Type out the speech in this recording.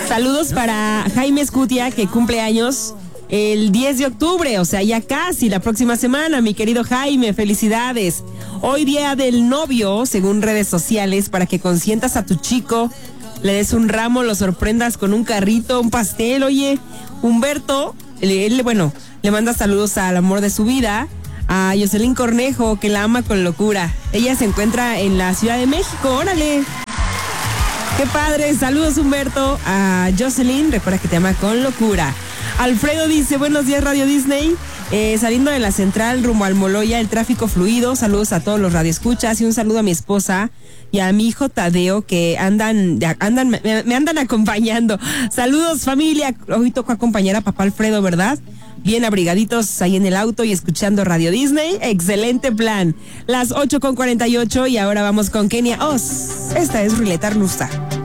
Saludos para Jaime Escutia, que cumple años el 10 de octubre, o sea, ya casi la próxima semana, mi querido Jaime, felicidades. Hoy día del novio, según redes sociales, para que consientas a tu chico, le des un ramo, lo sorprendas con un carrito, un pastel. Oye, Humberto, le manda saludos al amor de su vida, a Jocelyn Cornejo, que la ama con locura. Ella se encuentra en la Ciudad de México, órale. Qué padre, saludos Humberto, a Jocelyn, recuerda que te ama con locura. Alfredo dice, buenos días Radio Disney, saliendo de la central rumbo al Moloya, el tráfico fluido, saludos a todos los radioescuchas y un saludo a mi esposa y a mi hijo Tadeo que me andan acompañando. Saludos familia, hoy tocó acompañar a papá Alfredo, ¿verdad? Bien abrigaditos ahí en el auto y escuchando Radio Disney, excelente plan. Las 8:48 y ahora vamos con Kenia Oz. Esta es Ruleta Rusa.